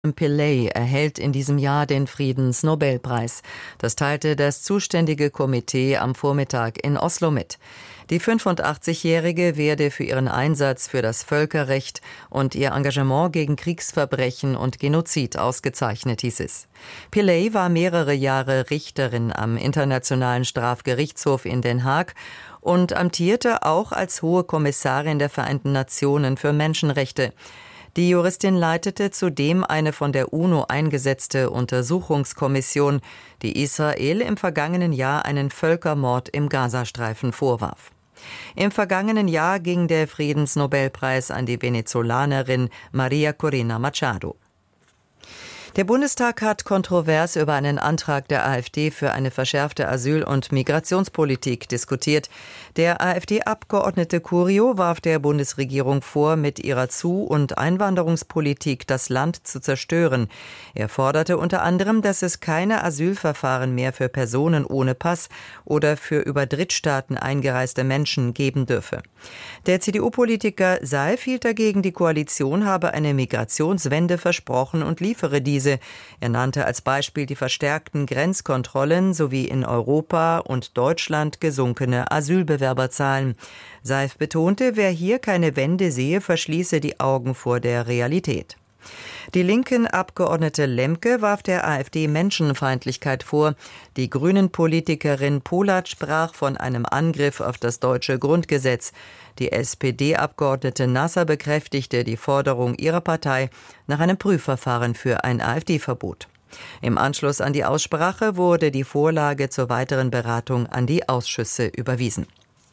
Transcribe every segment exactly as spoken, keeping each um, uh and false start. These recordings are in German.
Pillay erhält in diesem Jahr den Friedensnobelpreis. Das teilte das zuständige Komitee am Vormittag in Oslo mit. Die fünfundachtzigjährige werde für ihren Einsatz für das Völkerrecht und ihr Engagement gegen Kriegsverbrechen und Genozid ausgezeichnet, hieß es. Pillay war mehrere Jahre Richterin am Internationalen Strafgerichtshof in Den Haag und amtierte auch als Hohe Kommissarin der Vereinten Nationen für Menschenrechte. Die Juristin leitete zudem eine von der UNO eingesetzte Untersuchungskommission, die Israel im vergangenen Jahr einen Völkermord im Gazastreifen vorwarf. Im vergangenen Jahr ging der Friedensnobelpreis an die Venezolanerin Maria Corina Machado. Der Bundestag hat kontrovers über einen Antrag der AfD für eine verschärfte Asyl- und Migrationspolitik diskutiert. Der AfD-Abgeordnete Curio warf der Bundesregierung vor, mit ihrer Zu- und Einwanderungspolitik das Land zu zerstören. Er forderte unter anderem, dass es keine Asylverfahren mehr für Personen ohne Pass oder für über Drittstaaten eingereiste Menschen geben dürfe. Der C D U-Politiker Seif hielt dagegen, die Koalition habe eine Migrationswende versprochen und liefere diese. Er nannte als Beispiel die verstärkten Grenzkontrollen sowie in Europa und Deutschland gesunkene Asylbewerberzahlen. Seif betonte, wer hier keine Wende sehe, verschließe die Augen vor der Realität. Die linken Abgeordnete Lemke warf der AfD Menschenfeindlichkeit vor. Die Grünen-Politikerin Polat sprach von einem Angriff auf das deutsche Grundgesetz. Die S P D-Abgeordnete Nasser bekräftigte die Forderung ihrer Partei nach einem Prüfverfahren für ein AfD-Verbot. Im Anschluss an die Aussprache wurde die Vorlage zur weiteren Beratung an die Ausschüsse überwiesen.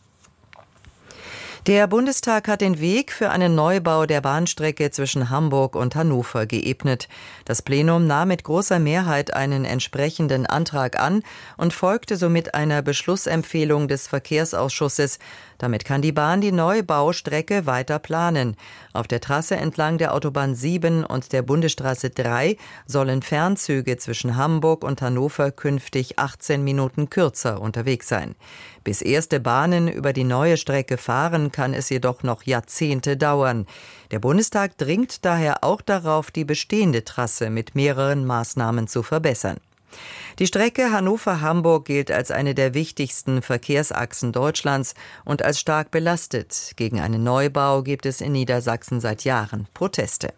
Der Bundestag hat den Weg für einen Neubau der Bahnstrecke zwischen Hamburg und Hannover geebnet. Das Plenum nahm mit großer Mehrheit einen entsprechenden Antrag an und folgte somit einer Beschlussempfehlung des Verkehrsausschusses. Damit kann die Bahn die Neubaustrecke weiter planen. Auf der Trasse entlang der Autobahn sieben und der Bundesstraße drei sollen Fernzüge zwischen Hamburg und Hannover künftig achtzehn Minuten kürzer unterwegs sein. Bis erste Bahnen über die neue Strecke fahren, kann es jedoch noch Jahrzehnte dauern. Der Bundestag dringt daher auch darauf, die bestehende Trasse mit mehreren Maßnahmen zu verbessern. Die Strecke Hannover-Hamburg gilt als eine der wichtigsten Verkehrsachsen Deutschlands und als stark belastet. Gegen einen Neubau gibt es in Niedersachsen seit Jahren Proteste.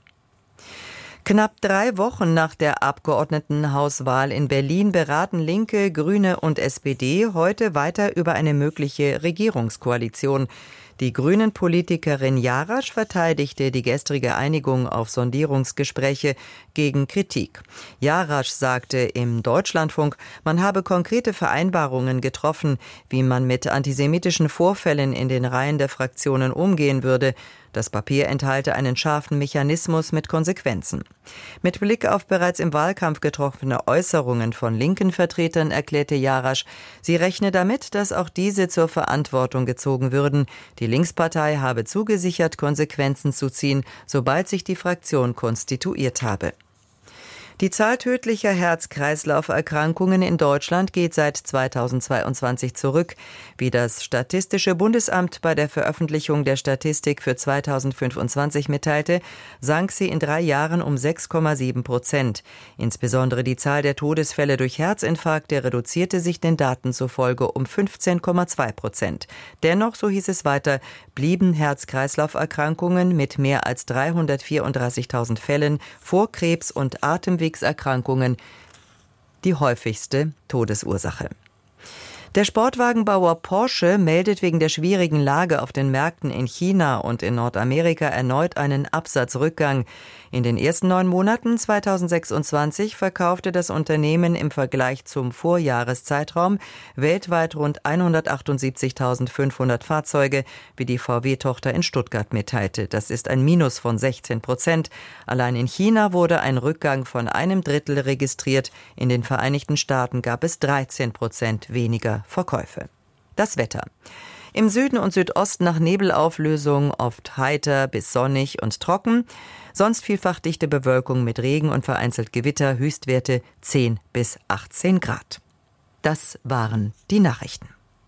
Knapp drei Wochen nach der Abgeordnetenhauswahl in Berlin beraten Linke, Grüne und S P D heute weiter über eine mögliche Regierungskoalition. Die Grünen-Politikerin Jarasch verteidigte die gestrige Einigung auf Sondierungsgespräche gegen Kritik. Jarasch sagte im Deutschlandfunk, man habe konkrete Vereinbarungen getroffen, wie man mit antisemitischen Vorfällen in den Reihen der Fraktionen umgehen würde. Das Papier enthalte einen scharfen Mechanismus mit Konsequenzen. Mit Blick auf bereits im Wahlkampf getroffene Äußerungen von linken Vertretern erklärte Jarasch, sie rechne damit, dass auch diese zur Verantwortung gezogen würden. Die Linkspartei habe zugesichert, Konsequenzen zu ziehen, sobald sich die Fraktion konstituiert habe. Die Zahl tödlicher Herz-Kreislauf-Erkrankungen in Deutschland geht seit zweitausendzweiundzwanzig zurück. Wie das Statistische Bundesamt bei der Veröffentlichung der Statistik für zweitausendfünfundzwanzig mitteilte, sank sie in drei Jahren um sechs Komma sieben Prozent. Insbesondere die Zahl der Todesfälle durch Herzinfarkte reduzierte sich den Daten zufolge um fünfzehn Komma zwei Prozent. Dennoch, so hieß es weiter, blieben Herz-Kreislauf-Erkrankungen mit mehr als dreihundertvierunddreißigtausend Fällen vor Krebs und Atemweg Erkrankungen die häufigste Todesursache. Der Sportwagenbauer Porsche meldet wegen der schwierigen Lage auf den Märkten in China und in Nordamerika erneut einen Absatzrückgang. In den ersten neun Monaten zweitausendsechsundzwanzig verkaufte das Unternehmen im Vergleich zum Vorjahreszeitraum weltweit rund hundertachtundsiebzigtausendfünfhundert Fahrzeuge, wie die V W-Tochter in Stuttgart mitteilte. Das ist ein Minus von sechzehn Prozent. Allein in China wurde ein Rückgang von einem Drittel registriert. In den Vereinigten Staaten gab es dreizehn Prozent weniger Verkäufe. Das Wetter. Im Süden und Südosten nach Nebelauflösung, oft heiter bis sonnig und trocken. Sonst vielfach dichte Bewölkung mit Regen und vereinzelt Gewitter, Höchstwerte zehn bis achtzehn Grad. Das waren die Nachrichten.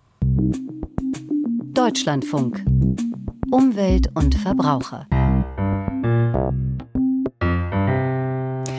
Deutschlandfunk. Umwelt und Verbraucher.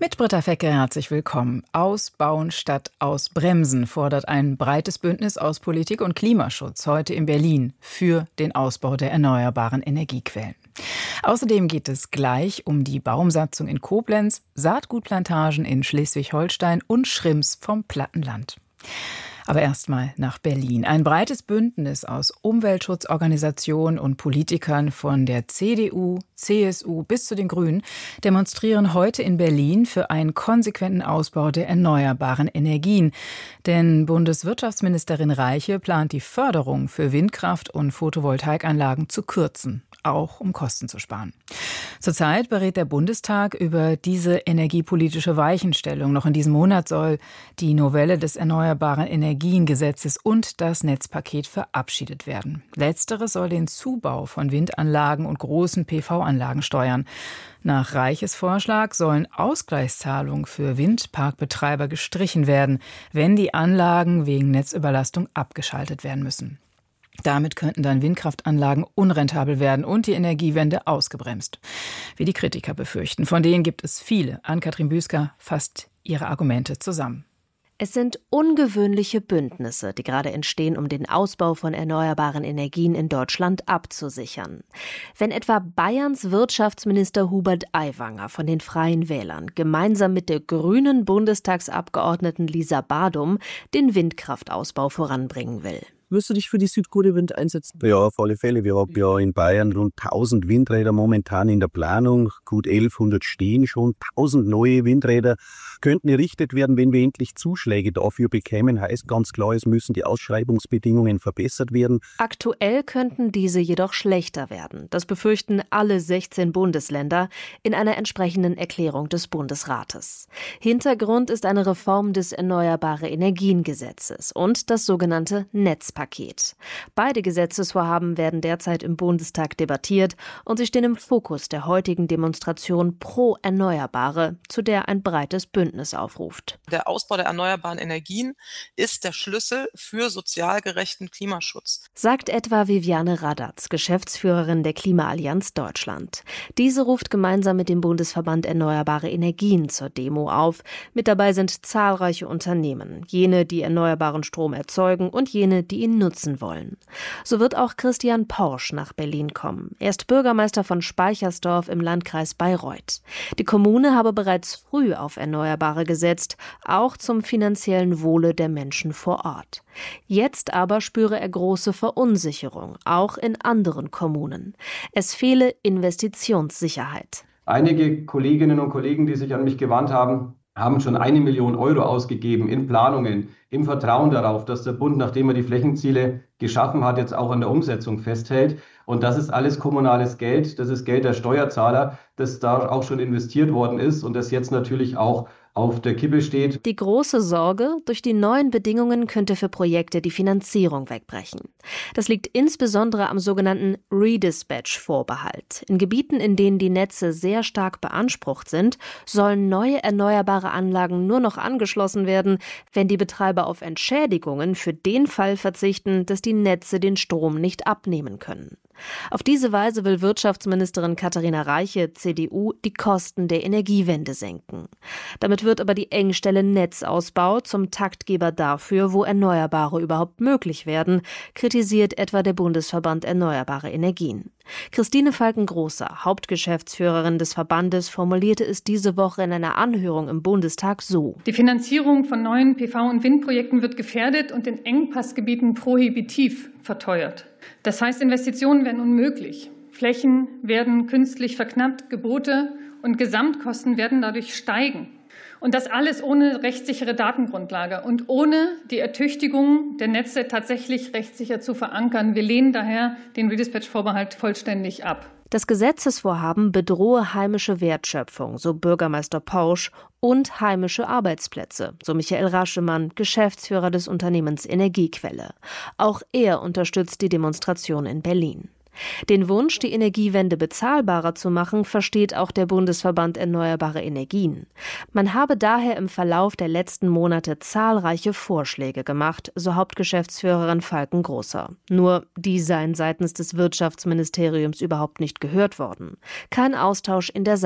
Mit Britta Fecke herzlich willkommen. Ausbauen statt ausbremsen fordert ein breites Bündnis aus Politik und Klimaschutz heute in Berlin für den Ausbau der erneuerbaren Energiequellen. Außerdem geht es gleich um die Baumsatzung in Koblenz, Saatgutplantagen in Schleswig-Holstein und Schrimps vom Plattenland. Aber erstmal nach Berlin. Ein breites Bündnis aus Umweltschutzorganisationen und Politikern von der C D U, C S U bis zu den Grünen demonstrieren heute in Berlin für einen konsequenten Ausbau der erneuerbaren Energien. Denn Bundeswirtschaftsministerin Reiche plant die Förderung für Windkraft- und Photovoltaikanlagen zu kürzen, auch um Kosten zu sparen. Zurzeit berät der Bundestag über diese energiepolitische Weichenstellung. Noch in diesem Monat soll die Novelle des Erneuerbaren Energiengesetzes und das Netzpaket verabschiedet werden. Letzteres soll den Zubau von Windanlagen und großen P V-Anlagen steuern. Nach Reiches Vorschlag sollen Ausgleichszahlungen für Windparkbetreiber gestrichen werden, wenn die Anlagen wegen Netzüberlastung abgeschaltet werden müssen. Damit könnten dann Windkraftanlagen unrentabel werden und die Energiewende ausgebremst. Wie die Kritiker befürchten. Von denen gibt es viele. Ann-Kathrin Büsker fasst ihre Argumente zusammen. Es sind ungewöhnliche Bündnisse, die gerade entstehen, um den Ausbau von erneuerbaren Energien in Deutschland abzusichern. Wenn etwa Bayerns Wirtschaftsminister Hubert Aiwanger von den Freien Wählern gemeinsam mit der grünen Bundestagsabgeordneten Lisa Badum den Windkraftausbau voranbringen will. Wirst du dich für die Südkorea-Wind einsetzen? Ja, auf alle Fälle. Wir haben ja in Bayern rund tausend Windräder momentan in der Planung. Gut elfhundert stehen schon. tausend neue Windräder könnten errichtet werden, wenn wir endlich Zuschläge dafür bekämen. Heißt ganz klar, es müssen die Ausschreibungsbedingungen verbessert werden. Aktuell könnten diese jedoch schlechter werden. Das befürchten alle sechzehn Bundesländer in einer entsprechenden Erklärung des Bundesrates. Hintergrund ist eine Reform des Erneuerbare Energiengesetzes und das sogenannte Netzpaket. Paket. Beide Gesetzesvorhaben werden derzeit im Bundestag debattiert und sie stehen im Fokus der heutigen Demonstration pro Erneuerbare, zu der ein breites Bündnis aufruft. Der Ausbau der erneuerbaren Energien ist der Schlüssel für sozial gerechten Klimaschutz, sagt etwa Viviane Radatz, Geschäftsführerin der Klimaallianz Deutschland. Diese ruft gemeinsam mit dem Bundesverband Erneuerbare Energien zur Demo auf. Mit dabei sind zahlreiche Unternehmen, jene, die erneuerbaren Strom erzeugen und jene, die ihn nutzen wollen. So wird auch Christian Porsch nach Berlin kommen. Er ist Bürgermeister von Speichersdorf im Landkreis Bayreuth. Die Kommune habe bereits früh auf Erneuerbare gesetzt, auch zum finanziellen Wohle der Menschen vor Ort. Jetzt aber spüre er große Verunsicherung, auch in anderen Kommunen. Es fehle Investitionssicherheit. Einige Kolleginnen und Kollegen, die sich an mich gewandt haben, haben schon eine Million Euro ausgegeben in Planungen, im Vertrauen darauf, dass der Bund, nachdem er die Flächenziele geschaffen hat, jetzt auch an der Umsetzung festhält. Und das ist alles kommunales Geld, das ist Geld der Steuerzahler, das da auch schon investiert worden ist und das jetzt natürlich auch auf der Kippe steht. Die große Sorge, durch die neuen Bedingungen könnte für Projekte die Finanzierung wegbrechen. Das liegt insbesondere am sogenannten Redispatch-Vorbehalt. In Gebieten, in denen die Netze sehr stark beansprucht sind, sollen neue erneuerbare Anlagen nur noch angeschlossen werden, wenn die Betreiber auf Entschädigungen für den Fall verzichten, dass die Netze den Strom nicht abnehmen können. Auf diese Weise will Wirtschaftsministerin Katharina Reiche, C D U, die Kosten der Energiewende senken. Damit wird aber die Engstelle Netzausbau zum Taktgeber dafür, wo Erneuerbare überhaupt möglich werden, kritisiert etwa der Bundesverband Erneuerbare Energien. Christine Falken-Großer, Hauptgeschäftsführerin des Verbandes, formulierte es diese Woche in einer Anhörung im Bundestag so: Die Finanzierung von neuen P V- und Windprojekten wird gefährdet und in Engpassgebieten prohibitiv verteuert. Das heißt, Investitionen werden unmöglich. Flächen werden künstlich verknappt, Gebote und Gesamtkosten werden dadurch steigen. Und das alles ohne rechtssichere Datengrundlage und ohne die Ertüchtigung der Netze tatsächlich rechtssicher zu verankern. Wir lehnen daher den Redispatch-Vorbehalt vollständig ab. Das Gesetzesvorhaben bedrohe heimische Wertschöpfung, so Bürgermeister Pausch, und heimische Arbeitsplätze, so Michael Raschemann, Geschäftsführer des Unternehmens Energiequelle. Auch er unterstützt die Demonstration in Berlin. Den Wunsch, die Energiewende bezahlbarer zu machen, versteht auch der Bundesverband Erneuerbare Energien. Man habe daher im Verlauf der letzten Monate zahlreiche Vorschläge gemacht, so Hauptgeschäftsführerin Falken-Großer. Nur die seien seitens des Wirtschaftsministeriums überhaupt nicht gehört worden. Kein Austausch in der Sache.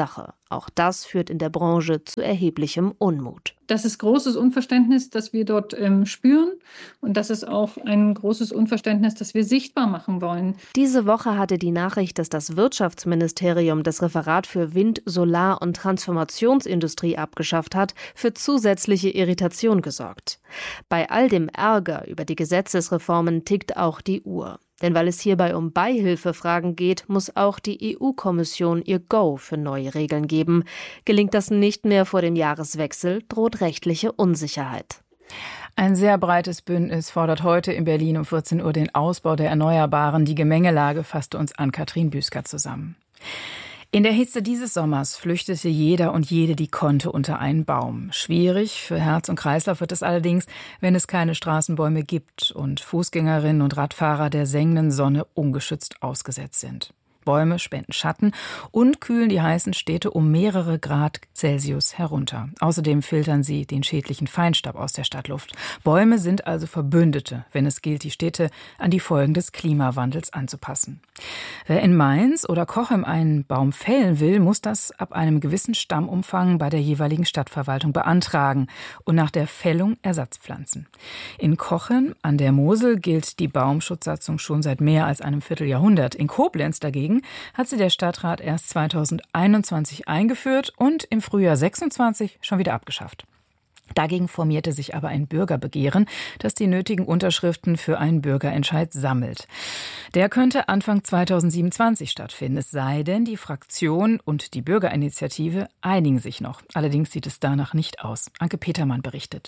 Auch das führt in der Branche zu erheblichem Unmut. Das ist großes Unverständnis, das wir dort ähm, spüren. Und das ist auch ein großes Unverständnis, das wir sichtbar machen wollen. Diese Woche hatte die Nachricht, dass das Wirtschaftsministerium das Referat für Wind-, Solar- und Transformationsindustrie abgeschafft hat, für zusätzliche Irritation gesorgt. Bei all dem Ärger über die Gesetzesreformen tickt auch die Uhr. Denn weil es hierbei um Beihilfefragen geht, muss auch die E U-Kommission ihr Go für neue Regeln geben. Gelingt das nicht mehr vor dem Jahreswechsel, droht rechtliche Unsicherheit. Ein sehr breites Bündnis fordert heute in Berlin um vierzehn Uhr den Ausbau der Erneuerbaren. Die Gemengelage fasste uns Ann-Kathrin Büsker zusammen. In der Hitze dieses Sommers flüchtete jeder und jede, die konnte, unter einen Baum. Schwierig für Herz und Kreislauf wird es allerdings, wenn es keine Straßenbäume gibt und Fußgängerinnen und Radfahrer der sengenden Sonne ungeschützt ausgesetzt sind. Bäume spenden Schatten und kühlen die heißen Städte um mehrere Grad Celsius herunter. Außerdem filtern sie den schädlichen Feinstaub aus der Stadtluft. Bäume sind also Verbündete, wenn es gilt, die Städte an die Folgen des Klimawandels anzupassen. Wer in Mainz oder Cochem einen Baum fällen will, muss das ab einem gewissen Stammumfang bei der jeweiligen Stadtverwaltung beantragen und nach der Fällung Ersatz pflanzen. In Cochem an der Mosel gilt die Baumschutzsatzung schon seit mehr als einem Vierteljahrhundert. In Koblenz dagegen hat sie der Stadtrat erst zweitausendeinundzwanzig eingeführt und im Frühjahr sechsundzwanzig schon wieder abgeschafft. Dagegen formierte sich aber ein Bürgerbegehren, das die nötigen Unterschriften für einen Bürgerentscheid sammelt. Der könnte Anfang zweitausendsiebenundzwanzig stattfinden, es sei denn, die Fraktion und die Bürgerinitiative einigen sich noch. Allerdings sieht es danach nicht aus. Anke Petermann berichtet.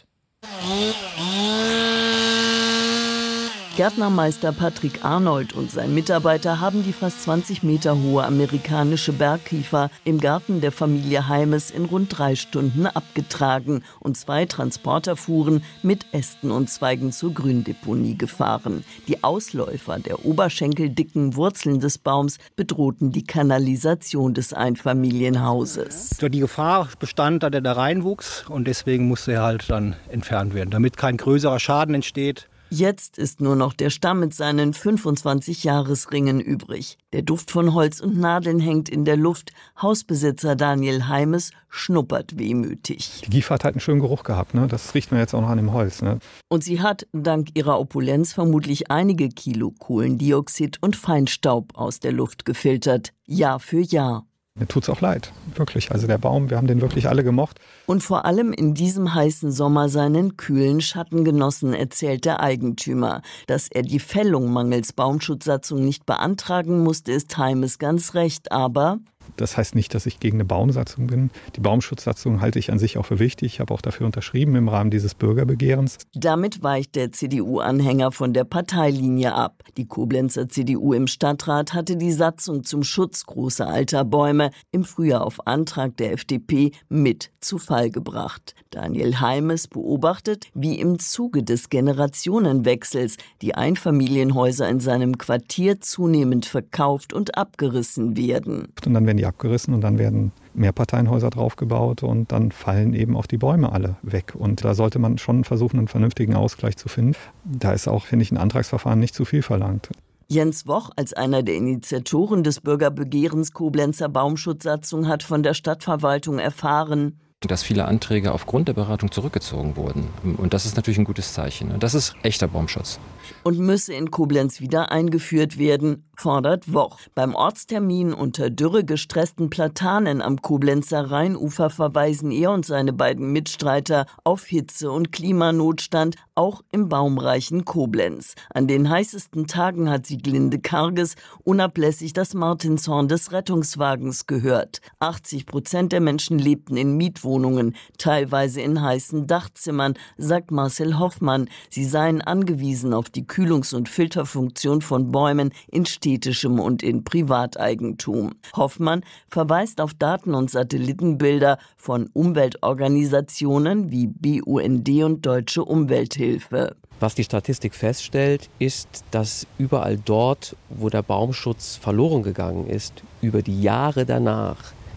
Gärtnermeister Patrick Arnold und sein Mitarbeiter haben die fast zwanzig Meter hohe amerikanische Bergkiefer im Garten der Familie Heimes in rund drei Stunden abgetragen und zwei Transporterfuhren mit Ästen und Zweigen zur Gründeponie gefahren. Die Ausläufer der oberschenkeldicken Wurzeln des Baums bedrohten die Kanalisation des Einfamilienhauses. Die Gefahr bestand, dass er da reinwuchs und deswegen musste er halt dann entfernt werden, damit kein größerer Schaden entsteht. Jetzt ist nur noch der Stamm mit seinen fünfundzwanzig Jahresringen übrig. Der Duft von Holz und Nadeln hängt in der Luft. Hausbesitzer Daniel Heimes schnuppert wehmütig. Die Kiefer hat halt einen schönen Geruch gehabt, ne? Das riecht man jetzt auch noch an dem Holz. Ne? Und sie hat dank ihrer Opulenz vermutlich einige Kilo Kohlendioxid und Feinstaub aus der Luft gefiltert, Jahr für Jahr. Mir tut's auch leid, wirklich. Also der Baum, wir haben den wirklich alle gemocht. Und vor allem in diesem heißen Sommer seinen kühlen Schatten genossen, erzählt der Eigentümer. Dass er die Fällung mangels Baumschutzsatzung nicht beantragen musste, ist Heimes ganz recht, aber... Das heißt nicht, dass ich gegen eine Baumsatzung bin. Die Baumschutzsatzung halte ich an sich auch für wichtig. Ich habe auch dafür unterschrieben im Rahmen dieses Bürgerbegehrens. Damit weicht der C D U-Anhänger von der Parteilinie ab. Die Koblenzer C D U im Stadtrat hatte die Satzung zum Schutz großer alter Bäume im Frühjahr auf Antrag der F D P mit zu Fall gebracht. Daniel Heimes beobachtet, wie im Zuge des Generationenwechsels die Einfamilienhäuser in seinem Quartier zunehmend verkauft und abgerissen werden. Und dann werden die abgerissen und dann werden Mehrparteienhäuser draufgebaut und dann fallen eben auch die Bäume alle weg. Und da sollte man schon versuchen, einen vernünftigen Ausgleich zu finden. Da ist auch, finde ich, ein Antragsverfahren nicht zu viel verlangt. Jens Woch, als einer der Initiatoren des Bürgerbegehrens Koblenzer Baumschutzsatzung, hat von der Stadtverwaltung erfahren, dass viele Anträge aufgrund der Beratung zurückgezogen wurden. Und das ist natürlich ein gutes Zeichen. Das ist echter Baumschutz. Und müsse in Koblenz wieder eingeführt werden, fordert Woch. Beim Ortstermin unter Dürre gestressten Platanen am Koblenzer Rheinufer verweisen er und seine beiden Mitstreiter auf Hitze- und Klimanotstand, auch im baumreichen Koblenz. An den heißesten Tagen hat Sieglinde Karges unablässig das Martinshorn des Rettungswagens gehört. achtzig Prozent der Menschen lebten in Mietwohnungen, teilweise in heißen Dachzimmern, sagt Marcel Hoffmann. Sie seien angewiesen auf die Kühlungs- und Filterfunktion von Bäumen in städtischem und in Privateigentum. Hoffmann verweist auf Daten und Satellitenbilder von Umweltorganisationen wie B U N D und Deutsche Umwelthilfe. Was die Statistik feststellt, ist, dass überall dort, wo der Baumschutz verloren gegangen ist, über die Jahre danach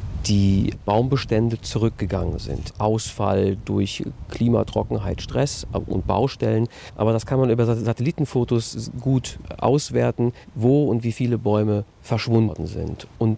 die Baumbestände zurückgegangen sind. Ausfall durch Klimatrockenheit, Stress und Baustellen. Aber das kann man über Satellitenfotos gut auswerten, wo und wie viele Bäume verschwunden sind. Und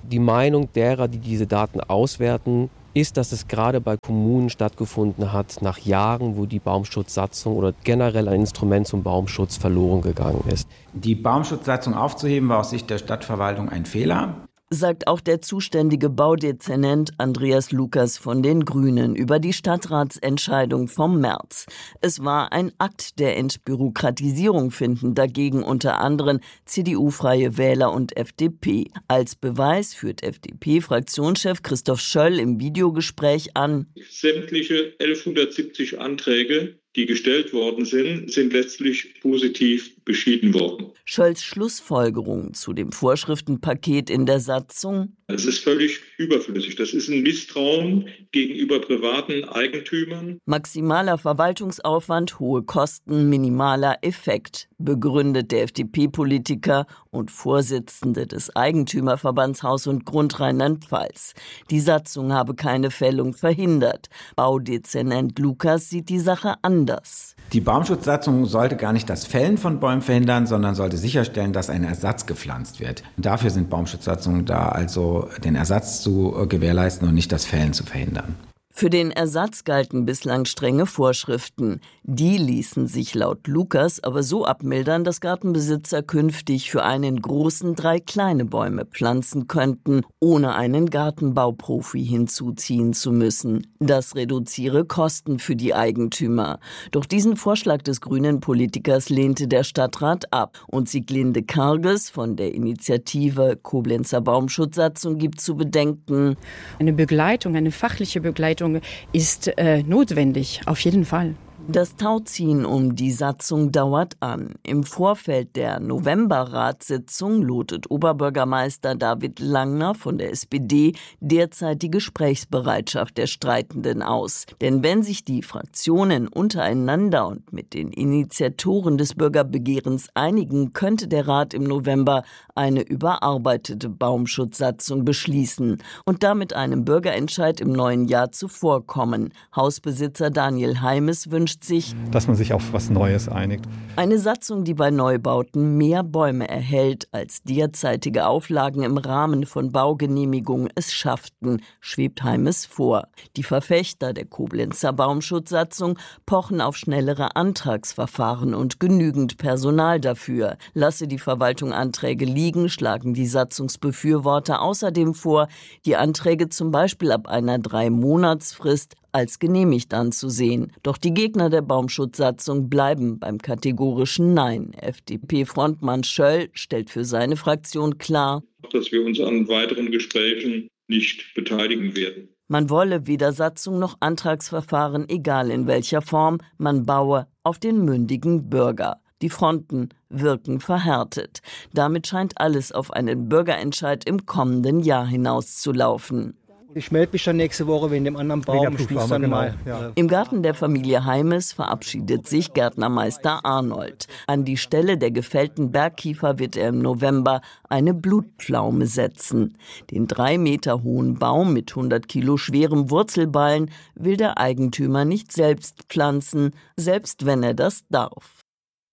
Die Meinung derer, die diese Daten auswerten, ist, dass es gerade bei Kommunen stattgefunden hat, nach Jahren, wo die Baumschutzsatzung oder generell ein Instrument zum Baumschutz verloren gegangen ist. Die Baumschutzsatzung aufzuheben war aus Sicht der Stadtverwaltung ein Fehler, sagt auch der zuständige Baudezernent Andreas Lukas von den Grünen über die Stadtratsentscheidung vom März. Es war ein Akt der Entbürokratisierung, finden dagegen unter anderem C D U-Freie Wähler und F D P. Als Beweis führt F D P-Fraktionschef Christoph Schöll im Videogespräch an: Sämtliche elfhundertsiebzig Anträge, die gestellt worden sind, sind letztlich positiv beschieden worden. Schölls Schlussfolgerung zu dem Vorschriftenpaket in der Satzung: Es ist völlig überflüssig. Das ist ein Misstrauen gegenüber privaten Eigentümern. Maximaler Verwaltungsaufwand, hohe Kosten, minimaler Effekt, begründet der F D P-Politiker und Vorsitzende des Eigentümerverbands Haus und Grund Rheinland-Pfalz. Die Satzung habe keine Fällung verhindert. Baudezernent Lukas sieht die Sache anders. Die Baumschutzsatzung sollte gar nicht das Fällen von Bäumen verhindern, sondern sollte sicherstellen, dass ein Ersatz gepflanzt wird. Und dafür sind Baumschutzsatzungen da, also den Ersatz zu gewährleisten und nicht das Fällen zu verhindern. Für den Ersatz galten bislang strenge Vorschriften. Die ließen sich laut Lukas aber so abmildern, dass Gartenbesitzer künftig für einen großen drei kleine Bäume pflanzen könnten, ohne einen Gartenbauprofi hinzuziehen zu müssen. Das reduziere Kosten für die Eigentümer. Doch diesen Vorschlag des grünen Politikers lehnte der Stadtrat ab. Und Sieglinde Karges von der Initiative Koblenzer Baumschutzsatzung gibt zu bedenken: Eine Begleitung, eine fachliche Begleitung ist äh, notwendig, auf jeden Fall. Das Tauziehen um die Satzung dauert an. Im Vorfeld der Novemberratssitzung lotet Oberbürgermeister David Langner von der S P D derzeit die Gesprächsbereitschaft der Streitenden aus. Denn wenn sich die Fraktionen untereinander und mit den Initiatoren des Bürgerbegehrens einigen, könnte der Rat im November eine überarbeitete Baumschutzsatzung beschließen und damit einem Bürgerentscheid im neuen Jahr zuvorkommen. Hausbesitzer Daniel Heimes wünscht sich, dass man sich auf was Neues einigt. Eine Satzung, die bei Neubauten mehr Bäume erhält, als derzeitige Auflagen im Rahmen von Baugenehmigungen es schafften, schwebt Heimes vor. Die Verfechter der Koblenzer Baumschutzsatzung pochen auf schnellere Antragsverfahren und genügend Personal dafür. Lasse die Verwaltung Anträge liegen, schlagen die Satzungsbefürworter außerdem vor, die Anträge zum Beispiel ab einer Drei-Monats-Frist als genehmigt anzusehen. Doch die Gegner der Baumschutzsatzung bleiben beim kategorischen Nein. F D P-Frontmann Schöll stellt für seine Fraktion klar, dass wir uns an weiteren Gesprächen nicht beteiligen werden. Man wolle weder Satzung noch Antragsverfahren, egal in welcher Form, man baue auf den mündigen Bürger. Die Fronten wirken verhärtet. Damit scheint alles auf einen Bürgerentscheid im kommenden Jahr hinauszulaufen. Ich melde mich dann nächste Woche wegen dem anderen Baum. Ich muss dann genau. mal. Ja. Im Garten der Familie Heimes verabschiedet sich Gärtnermeister Arnold. An die Stelle der gefällten Bergkiefer wird er im November eine Blutpflaume setzen. Den drei Meter hohen Baum mit hundert Kilo schwerem Wurzelballen will der Eigentümer nicht selbst pflanzen, selbst wenn er das darf.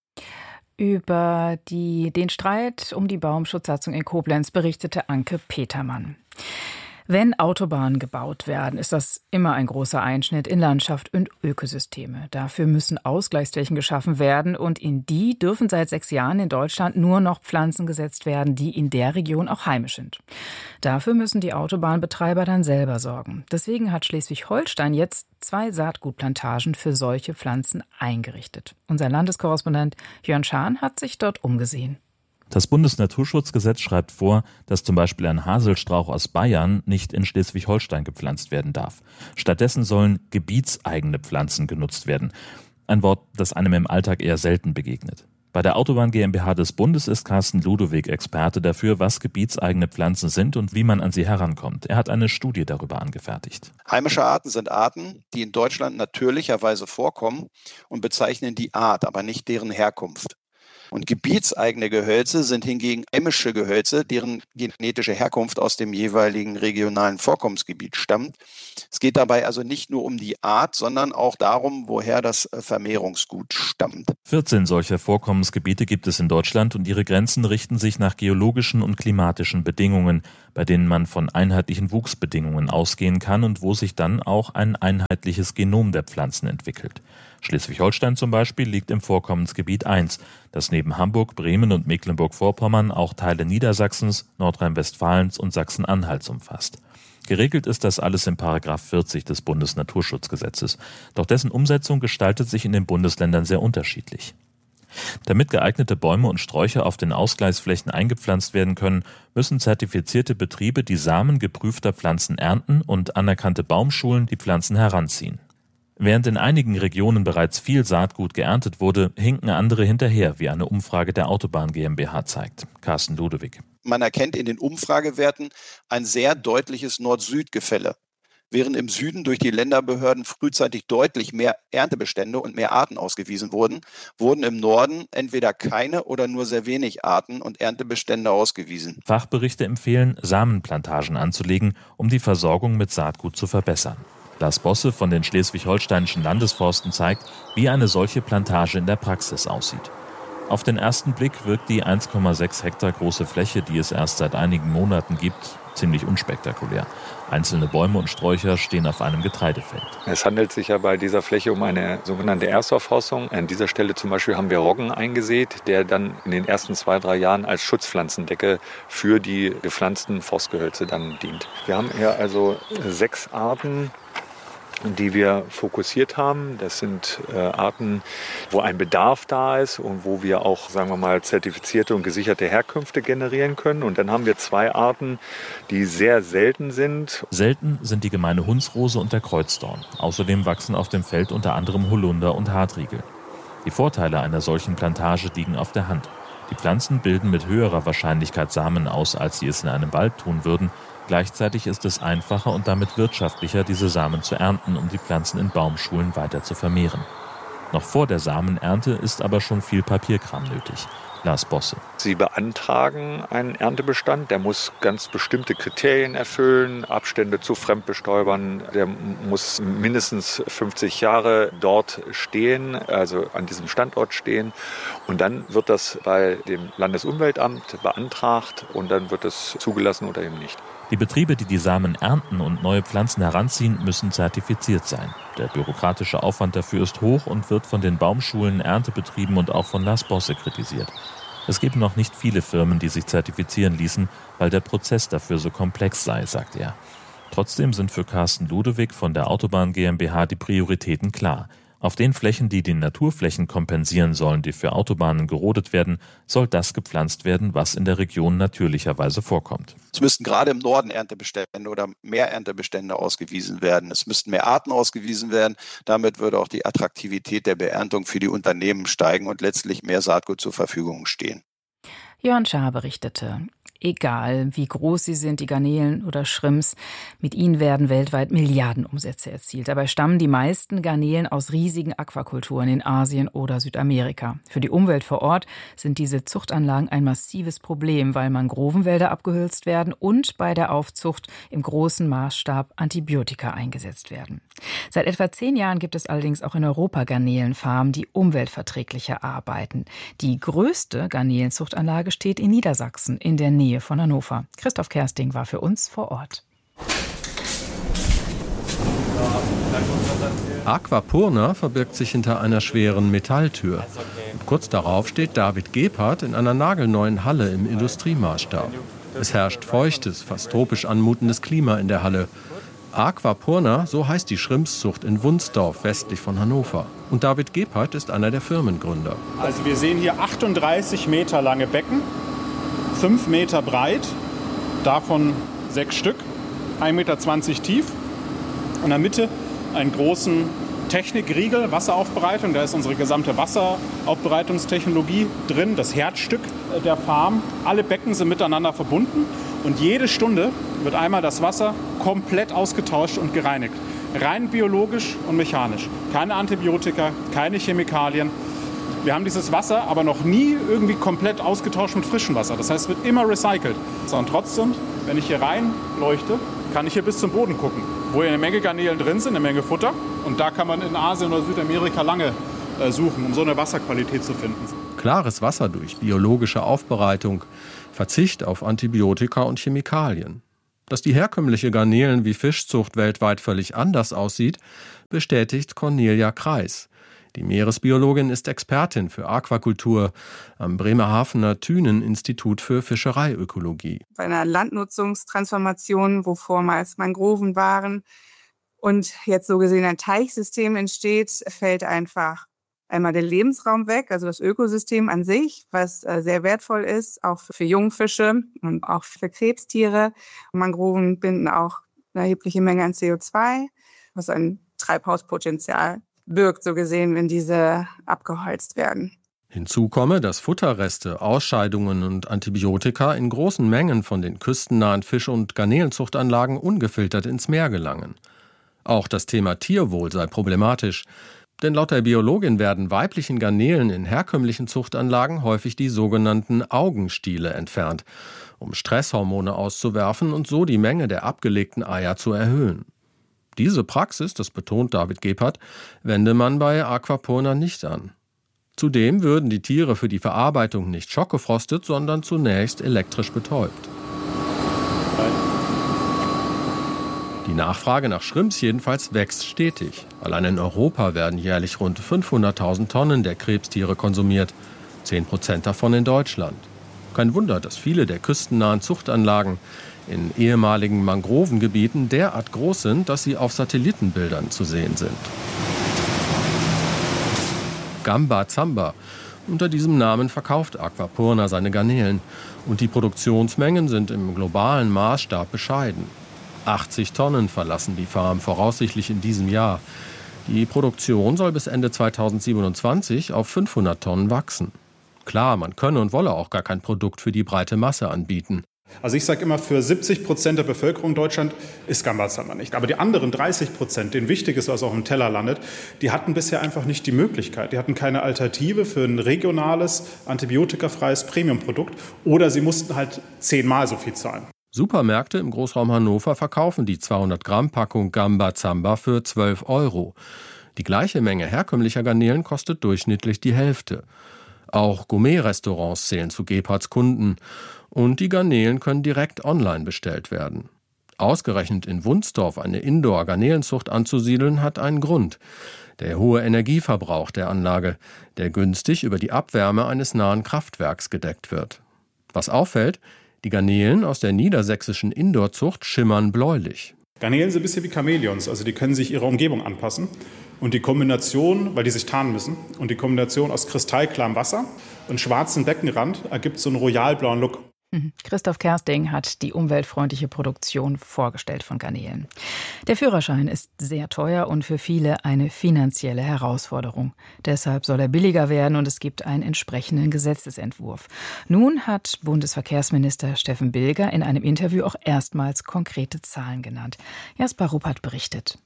Über die, den Streit um die Baumschutzsatzung in Koblenz berichtete Anke Petermann. Wenn Autobahnen gebaut werden, ist das immer ein großer Einschnitt in Landschaft und Ökosysteme. Dafür müssen Ausgleichsflächen geschaffen werden und in die dürfen seit sechs Jahren in Deutschland nur noch Pflanzen gesetzt werden, die in der Region auch heimisch sind. Dafür müssen die Autobahnbetreiber dann selber sorgen. Deswegen hat Schleswig-Holstein jetzt zwei Saatgutplantagen für solche Pflanzen eingerichtet. Unser Landeskorrespondent Jörn Schahn hat sich dort umgesehen. Das Bundesnaturschutzgesetz schreibt vor, dass zum Beispiel ein Haselstrauch aus Bayern nicht in Schleswig-Holstein gepflanzt werden darf. Stattdessen sollen gebietseigene Pflanzen genutzt werden. Ein Wort, das einem im Alltag eher selten begegnet. Bei der Autobahn GmbH des Bundes ist Carsten Ludowig Experte dafür, was gebietseigene Pflanzen sind und wie man an sie herankommt. Er hat eine Studie darüber angefertigt. Heimische Arten sind Arten, die in Deutschland natürlicherweise vorkommen und bezeichnen die Art, aber nicht deren Herkunft. Und gebietseigene Gehölze sind hingegen heimische Gehölze, deren genetische Herkunft aus dem jeweiligen regionalen Vorkommensgebiet stammt. Es geht dabei also nicht nur um die Art, sondern auch darum, woher das Vermehrungsgut stammt. vierzehn solcher Vorkommensgebiete gibt es in Deutschland und ihre Grenzen richten sich nach geologischen und klimatischen Bedingungen. bei denen man von einheitlichen Wuchsbedingungen ausgehen kann und wo sich dann auch ein einheitliches Genom der Pflanzen entwickelt. Schleswig-Holstein zum Beispiel liegt im Vorkommensgebiet eins, das neben Hamburg, Bremen und Mecklenburg-Vorpommern auch Teile Niedersachsens, Nordrhein-Westfalens und Sachsen-Anhalts umfasst. Geregelt ist das alles in Paragraph vierzig des Bundesnaturschutzgesetzes. Doch dessen Umsetzung gestaltet sich in den Bundesländern sehr unterschiedlich. Damit geeignete Bäume und Sträucher auf den Ausgleichsflächen eingepflanzt werden können, müssen zertifizierte Betriebe die Samen geprüfter Pflanzen ernten und anerkannte Baumschulen die Pflanzen heranziehen. Während in einigen Regionen bereits viel Saatgut geerntet wurde, hinken andere hinterher, wie eine Umfrage der Autobahn GmbH zeigt. Carsten Ludewig. Man erkennt in den Umfragewerten ein sehr deutliches Nord-Süd-Gefälle. Während im Süden durch die Länderbehörden frühzeitig deutlich mehr Erntebestände und mehr Arten ausgewiesen wurden, wurden im Norden entweder keine oder nur sehr wenig Arten und Erntebestände ausgewiesen. Fachberichte empfehlen, Samenplantagen anzulegen, um die Versorgung mit Saatgut zu verbessern. Lars Bosse von den Schleswig-Holsteinischen Landesforsten zeigt, wie eine solche Plantage in der Praxis aussieht. Auf den ersten Blick wirkt die eins Komma sechs Hektar große Fläche, die es erst seit einigen Monaten gibt, ziemlich unspektakulär. Einzelne Bäume und Sträucher stehen auf einem Getreidefeld. Es handelt sich ja bei dieser Fläche um eine sogenannte Erstaufforstung. An dieser Stelle zum Beispiel haben wir Roggen eingesät, der dann in den ersten zwei, drei Jahren als Schutzpflanzendecke für die gepflanzten Forstgehölze dann dient. Wir haben hier also sechs Arten, die wir fokussiert haben. Das sind äh, Arten, wo ein Bedarf da ist und wo wir auch, sagen wir mal, zertifizierte und gesicherte Herkünfte generieren können. Und dann haben wir zwei Arten, die sehr selten sind. Selten sind die gemeine Hundsrose und der Kreuzdorn. Außerdem wachsen auf dem Feld unter anderem Holunder und Hartriegel. Die Vorteile einer solchen Plantage liegen auf der Hand. Die Pflanzen bilden mit höherer Wahrscheinlichkeit Samen aus, als sie es in einem Wald tun würden. Gleichzeitig ist es einfacher und damit wirtschaftlicher, diese Samen zu ernten, um die Pflanzen in Baumschulen weiter zu vermehren. Noch vor der Samenernte ist aber schon viel Papierkram nötig. Lars Bosse. Sie beantragen einen Erntebestand, der muss ganz bestimmte Kriterien erfüllen, Abstände zu Fremdbestäubern, der muss mindestens fünfzig Jahre dort stehen, also an diesem Standort stehen. Und dann wird das bei dem Landesumweltamt beantragt und dann wird es zugelassen oder eben nicht. Die Betriebe, die die Samen ernten und neue Pflanzen heranziehen, müssen zertifiziert sein. Der bürokratische Aufwand dafür ist hoch und wird von den Baumschulen, Erntebetrieben und auch von Lars Bosse kritisiert. Es gibt noch nicht viele Firmen, die sich zertifizieren ließen, weil der Prozess dafür so komplex sei, sagt er. Trotzdem sind für Carsten Ludewig von der Autobahn GmbH die Prioritäten klar. Auf den Flächen, die die Naturflächen kompensieren sollen, die für Autobahnen gerodet werden, soll das gepflanzt werden, was in der Region natürlicherweise vorkommt. Es müssten gerade im Norden Erntebestände oder mehr Erntebestände ausgewiesen werden. Es müssten mehr Arten ausgewiesen werden. Damit würde auch die Attraktivität der Beerntung für die Unternehmen steigen und letztlich mehr Saatgut zur Verfügung stehen. Jörn Schaar berichtete. Egal, wie groß sie sind, die Garnelen oder Shrimps, mit ihnen werden weltweit Milliardenumsätze erzielt. Dabei stammen die meisten Garnelen aus riesigen Aquakulturen in Asien oder Südamerika. Für die Umwelt vor Ort sind diese Zuchtanlagen ein massives Problem, weil Mangrovenwälder abgehölzt werden und bei der Aufzucht im großen Maßstab Antibiotika eingesetzt werden. Seit etwa zehn Jahren gibt es allerdings auch in Europa Garnelenfarmen, die umweltverträglicher arbeiten. Die größte Garnelenzuchtanlage steht in Niedersachsen, in der Nähe von Hannover. Christoph Kersting war für uns vor Ort. Aquapurna verbirgt sich hinter einer schweren Metalltür. Und kurz darauf steht David Gebhardt in einer nagelneuen Halle im Industriemaßstab. Es herrscht feuchtes, fast tropisch anmutendes Klima in der Halle. Aquapurna, so heißt die Schrimpszucht in Wunsdorf, westlich von Hannover. Und David Gebhardt ist einer der Firmengründer. Also wir sehen hier achtunddreißig Meter lange Becken, fünf Meter breit, davon sechs Stück, ein Meter zwanzig tief. In der Mitte einen großen Technikriegel, Wasseraufbereitung. Da ist unsere gesamte Wasseraufbereitungstechnologie drin, das Herzstück der Farm. Alle Becken sind miteinander verbunden und jede Stunde wird einmal das Wasser komplett ausgetauscht und gereinigt. Rein biologisch und mechanisch. Keine Antibiotika, keine Chemikalien. Wir haben dieses Wasser aber noch nie irgendwie komplett ausgetauscht mit frischem Wasser. Das heißt, es wird immer recycelt. Und trotzdem, wenn ich hier rein leuchte, kann ich hier bis zum Boden gucken, wo hier eine Menge Garnelen drin sind, eine Menge Futter. Und da kann man in Asien oder Südamerika lange äh, suchen, um so eine Wasserqualität zu finden. Klares Wasser durch biologische Aufbereitung, Verzicht auf Antibiotika und Chemikalien. Dass die herkömmliche Garnelen- wie Fischzucht weltweit völlig anders aussieht, bestätigt Cornelia Kreis. Die Meeresbiologin ist Expertin für Aquakultur am Bremerhavener Thünen-Institut für Fischereiökologie. Bei einer Landnutzungstransformation, wo vormals Mangroven waren und jetzt so gesehen ein Teichsystem entsteht, fällt einfach einmal der Lebensraum weg, also das Ökosystem an sich, was sehr wertvoll ist, auch für Jungfische und auch für Krebstiere. Mangroven binden auch eine erhebliche Menge an C O zwei, was ein Treibhauspotenzial birgt, so gesehen, wenn diese abgeholzt werden. Hinzu komme, dass Futterreste, Ausscheidungen und Antibiotika in großen Mengen von den küstennahen Fisch- und Garnelenzuchtanlagen ungefiltert ins Meer gelangen. Auch das Thema Tierwohl sei problematisch, denn laut der Biologin werden weiblichen Garnelen in herkömmlichen Zuchtanlagen häufig die sogenannten Augenstiele entfernt, um Stresshormone auszuwerfen und so die Menge der abgelegten Eier zu erhöhen. Diese Praxis, das betont David Gebhardt, wende man bei Aquapurna nicht an. Zudem würden die Tiere für die Verarbeitung nicht schockgefrostet, sondern zunächst elektrisch betäubt. Die Nachfrage nach Shrimps jedenfalls wächst stetig. Allein in Europa werden jährlich rund fünfhunderttausend Tonnen der Krebstiere konsumiert, zehn Prozent davon in Deutschland. Kein Wunder, dass viele der küstennahen Zuchtanlagen in ehemaligen Mangrovengebieten derart groß sind, dass sie auf Satellitenbildern zu sehen sind. Gamba Zamba. Unter diesem Namen verkauft Aquapurna seine Garnelen. Und die Produktionsmengen sind im globalen Maßstab bescheiden. achtzig Tonnen verlassen die Farm voraussichtlich in diesem Jahr. Die Produktion soll bis Ende zweitausendsiebenundzwanzig auf fünfhundert Tonnen wachsen. Klar, man könne und wolle auch gar kein Produkt für die breite Masse anbieten. Also ich sage immer, für siebzig Prozent der Bevölkerung in Deutschland ist Gamba Zamba nicht. Aber die anderen dreißig Prozent, denen wichtig ist, was auf dem Teller landet, die hatten bisher einfach nicht die Möglichkeit. Die hatten keine Alternative für ein regionales, antibiotikafreies Premiumprodukt oder sie mussten halt zehnmal so viel zahlen. Supermärkte im Großraum Hannover verkaufen die zweihundert Gramm Packung Gamba Zamba für zwölf Euro. Die gleiche Menge herkömmlicher Garnelen kostet durchschnittlich die Hälfte. Auch Gourmet-Restaurants zählen zu Gebhardts Kunden. Und die Garnelen können direkt online bestellt werden. Ausgerechnet in Wunsdorf eine Indoor-Garnelenzucht anzusiedeln, hat einen Grund. Der hohe Energieverbrauch der Anlage, der günstig über die Abwärme eines nahen Kraftwerks gedeckt wird. Was auffällt, die Garnelen aus der niedersächsischen Indoor-Zucht schimmern bläulich. Garnelen sind ein bisschen wie Chamäleons, also die können sich ihrer Umgebung anpassen. Und die Kombination, weil die sich tarnen müssen, und die Kombination aus kristallklarem Wasser und schwarzem Beckenrand ergibt so einen royalblauen Look. Christoph Kersting hat die umweltfreundliche Produktion vorgestellt von Garnelen. Der Führerschein ist sehr teuer und für viele eine finanzielle Herausforderung. Deshalb soll er billiger werden und es gibt einen entsprechenden Gesetzesentwurf. Nun hat Bundesverkehrsminister Steffen Bilger in einem Interview auch erstmals konkrete Zahlen genannt. Jasper Ruppert berichtet.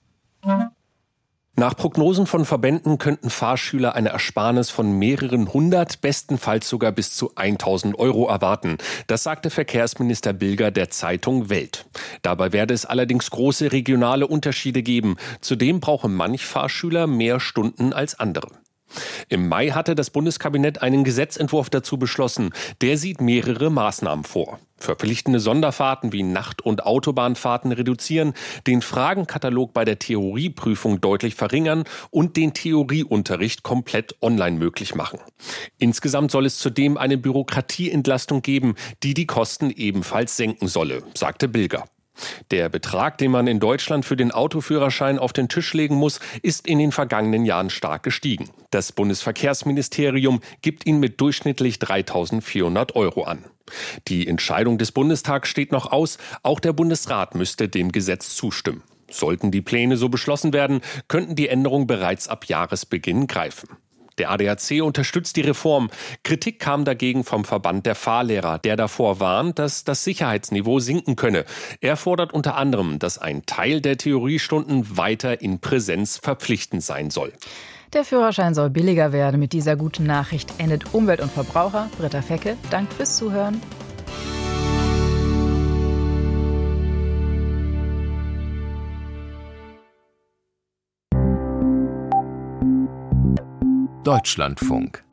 Nach Prognosen von Verbänden könnten Fahrschüler eine Ersparnis von mehreren hundert, bestenfalls sogar bis zu tausend Euro erwarten. Das sagte Verkehrsminister Bilger der Zeitung Welt. Dabei werde es allerdings große regionale Unterschiede geben. Zudem brauche manch Fahrschüler mehr Stunden als andere. Im Mai hatte das Bundeskabinett einen Gesetzentwurf dazu beschlossen. Der sieht mehrere Maßnahmen vor. Verpflichtende Sonderfahrten wie Nacht- und Autobahnfahrten reduzieren, den Fragenkatalog bei der Theorieprüfung deutlich verringern und den Theorieunterricht komplett online möglich machen. Insgesamt soll es zudem eine Bürokratieentlastung geben, die die Kosten ebenfalls senken solle, sagte Bilger. Der Betrag, den man in Deutschland für den Autoführerschein auf den Tisch legen muss, ist in den vergangenen Jahren stark gestiegen. Das Bundesverkehrsministerium gibt ihn mit durchschnittlich dreitausendvierhundert Euro an. Die Entscheidung des Bundestags steht noch aus. Auch der Bundesrat müsste dem Gesetz zustimmen. Sollten die Pläne so beschlossen werden, könnten die Änderungen bereits ab Jahresbeginn greifen. Der A D A C unterstützt die Reform. Kritik kam dagegen vom Verband der Fahrlehrer, der davor warnt, dass das Sicherheitsniveau sinken könne. Er fordert unter anderem, dass ein Teil der Theoriestunden weiter in Präsenz verpflichtend sein soll. Der Führerschein soll billiger werden. Mit dieser guten Nachricht endet Umwelt und Verbraucher. Britta Fecke, danke fürs Zuhören. Deutschlandfunk.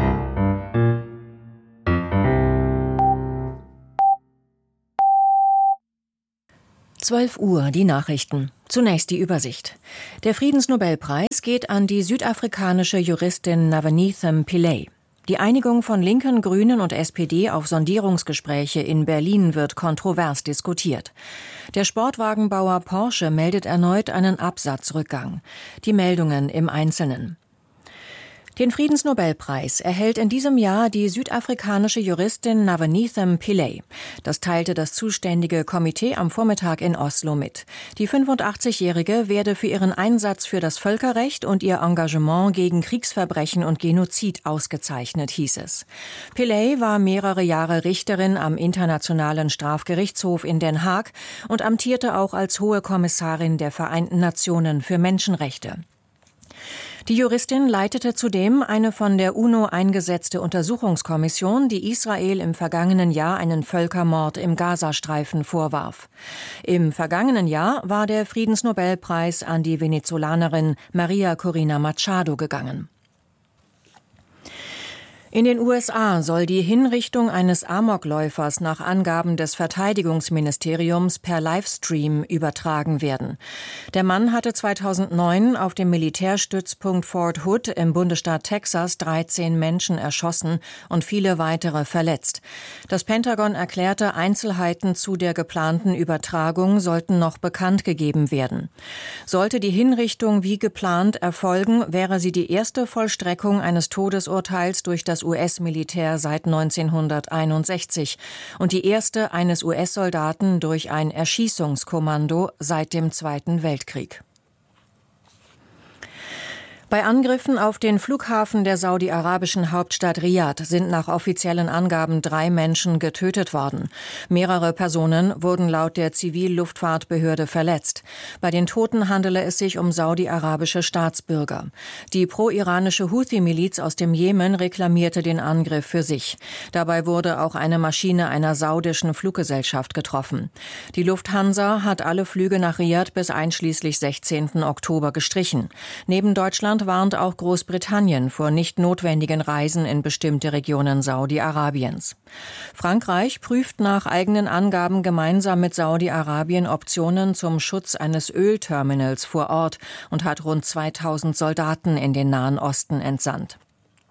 zwölf Uhr, die Nachrichten. Zunächst die Übersicht. Der Friedensnobelpreis geht an die südafrikanische Juristin Navaneetham Pillay. Die Einigung von Linken, Grünen und S P D auf Sondierungsgespräche in Berlin wird kontrovers diskutiert. Der Sportwagenbauer Porsche meldet erneut einen Absatzrückgang. Die Meldungen im Einzelnen. Den Friedensnobelpreis erhält in diesem Jahr die südafrikanische Juristin Navaneetham Pillay. Das teilte das zuständige Komitee am Vormittag in Oslo mit. Die fünfundachtzigjährige werde für ihren Einsatz für das Völkerrecht und ihr Engagement gegen Kriegsverbrechen und Genozid ausgezeichnet, hieß es. Pillay war mehrere Jahre Richterin am Internationalen Strafgerichtshof in Den Haag und amtierte auch als Hohe Kommissarin der Vereinten Nationen für Menschenrechte. Die Juristin leitete zudem eine von der UNO eingesetzte Untersuchungskommission, die Israel im vergangenen Jahr einen Völkermord im Gazastreifen vorwarf. Im vergangenen Jahr war der Friedensnobelpreis an die Venezolanerin Maria Corina Machado gegangen. In den U S A soll die Hinrichtung eines Amokläufers nach Angaben des Verteidigungsministeriums per Livestream übertragen werden. Der Mann hatte zweitausendneun auf dem Militärstützpunkt Fort Hood im Bundesstaat Texas dreizehn Menschen erschossen und viele weitere verletzt. Das Pentagon erklärte, Einzelheiten zu der geplanten Übertragung sollten noch bekannt gegeben werden. Sollte die Hinrichtung wie geplant erfolgen, wäre sie die erste Vollstreckung eines Todesurteils durch das U S-Militär seit neunzehnhunderteinundsechzig und die erste eines U S-Soldaten durch ein Erschießungskommando seit dem Zweiten Weltkrieg. Bei Angriffen auf den Flughafen der saudi-arabischen Hauptstadt Riad sind nach offiziellen Angaben drei Menschen getötet worden. Mehrere Personen wurden laut der Zivilluftfahrtbehörde verletzt. Bei den Toten handele es sich um saudi-arabische Staatsbürger. Die pro-iranische Houthi-Miliz aus dem Jemen reklamierte den Angriff für sich. Dabei wurde auch eine Maschine einer saudischen Fluggesellschaft getroffen. Die Lufthansa hat alle Flüge nach Riad bis einschließlich sechzehnten Oktober gestrichen. Neben Deutschland warnt auch Großbritannien vor nicht notwendigen Reisen in bestimmte Regionen Saudi-Arabiens. Frankreich prüft nach eigenen Angaben gemeinsam mit Saudi-Arabien Optionen zum Schutz eines Ölterminals vor Ort und hat rund zweitausend Soldaten in den Nahen Osten entsandt.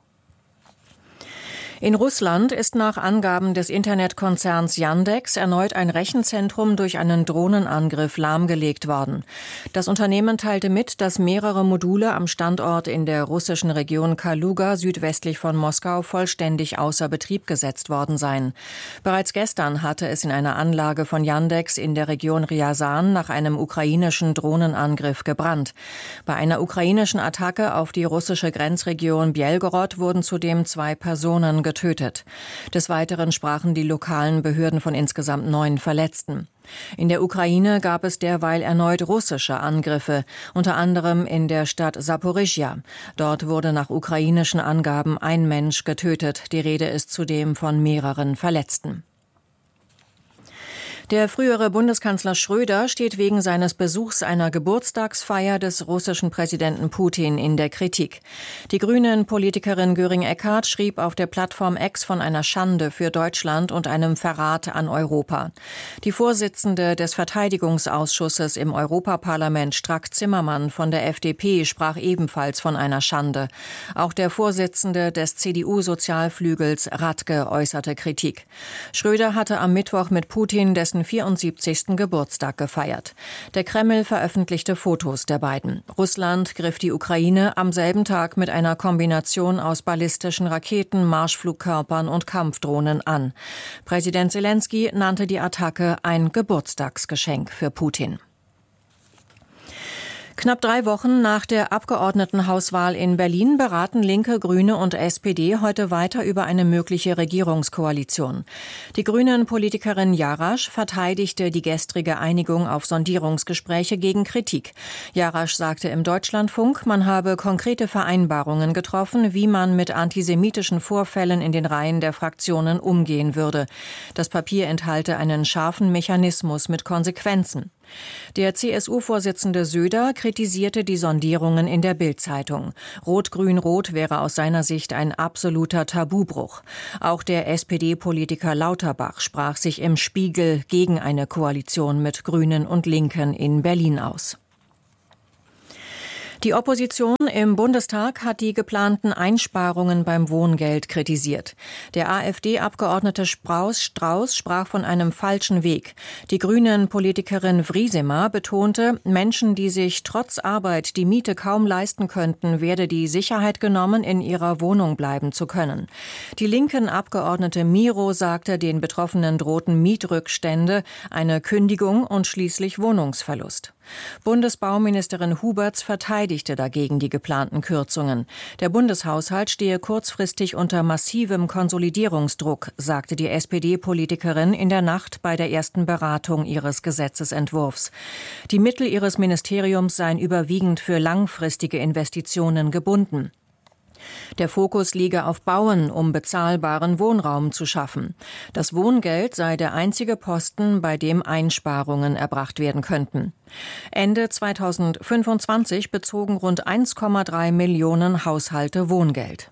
In Russland ist nach Angaben des Internetkonzerns Yandex erneut ein Rechenzentrum durch einen Drohnenangriff lahmgelegt worden. Das Unternehmen teilte mit, dass mehrere Module am Standort in der russischen Region Kaluga südwestlich von Moskau vollständig außer Betrieb gesetzt worden seien. Bereits gestern hatte es in einer Anlage von Yandex in der Region Ryazan nach einem ukrainischen Drohnenangriff gebrannt. Bei einer ukrainischen Attacke auf die russische Grenzregion Belgorod wurden zudem zwei Personen getötet. Des Weiteren sprachen die lokalen Behörden von insgesamt neun Verletzten. In der Ukraine gab es derweil erneut russische Angriffe, unter anderem in der Stadt Saporischschja. Dort wurde nach ukrainischen Angaben ein Mensch getötet. Die Rede ist zudem von mehreren Verletzten. Der frühere Bundeskanzler Schröder steht wegen seines Besuchs einer Geburtstagsfeier des russischen Präsidenten Putin in der Kritik. Die Grünen-Politikerin Göring-Eckardt schrieb auf der Plattform X von einer Schande für Deutschland und einem Verrat an Europa. Die Vorsitzende des Verteidigungsausschusses im Europaparlament, Strack-Zimmermann von der F D P, sprach ebenfalls von einer Schande. Auch der Vorsitzende des C D U-Sozialflügels, Radke, äußerte Kritik. Schröder hatte am Mittwoch mit Putin dessen vierundsiebzigsten Geburtstag gefeiert. Der Kreml veröffentlichte Fotos der beiden. Russland griff die Ukraine am selben Tag mit einer Kombination aus ballistischen Raketen, Marschflugkörpern und Kampfdrohnen an. Präsident Selenskyj nannte die Attacke ein Geburtstagsgeschenk für Putin. Knapp drei Wochen nach der Abgeordnetenhauswahl in Berlin beraten Linke, Grüne und S P D heute weiter über eine mögliche Regierungskoalition. Die Grünen-Politikerin Jarasch verteidigte die gestrige Einigung auf Sondierungsgespräche gegen Kritik. Jarasch sagte im Deutschlandfunk, man habe konkrete Vereinbarungen getroffen, wie man mit antisemitischen Vorfällen in den Reihen der Fraktionen umgehen würde. Das Papier enthalte einen scharfen Mechanismus mit Konsequenzen. Der C S U-Vorsitzende Söder kritisierte die Sondierungen in der Bild-Zeitung. Rot-Grün-Rot wäre aus seiner Sicht ein absoluter Tabubruch. Auch der S P D-Politiker Lauterbach sprach sich im Spiegel gegen eine Koalition mit Grünen und Linken in Berlin aus. Die Opposition im Bundestag hat die geplanten Einsparungen beim Wohngeld kritisiert. Der AfD-Abgeordnete Strauß sprach von einem falschen Weg. Die Grünen-Politikerin Vriesemer betonte, Menschen, die sich trotz Arbeit die Miete kaum leisten könnten, werde die Sicherheit genommen, in ihrer Wohnung bleiben zu können. Die linken Abgeordnete Miro sagte, den Betroffenen drohten Mietrückstände, eine Kündigung und schließlich Wohnungsverlust. Bundesbauministerin Huberts verteidigte dagegen die geplanten Kürzungen. Der Bundeshaushalt stehe kurzfristig unter massivem Konsolidierungsdruck, sagte die S P D-Politikerin in der Nacht bei der ersten Beratung ihres Gesetzesentwurfs. Die Mittel ihres Ministeriums seien überwiegend für langfristige Investitionen gebunden. Der Fokus liege auf Bauen, um bezahlbaren Wohnraum zu schaffen. Das Wohngeld sei der einzige Posten, bei dem Einsparungen erbracht werden könnten. Ende zweitausendfünfundzwanzig bezogen rund eins Komma drei Millionen Haushalte Wohngeld.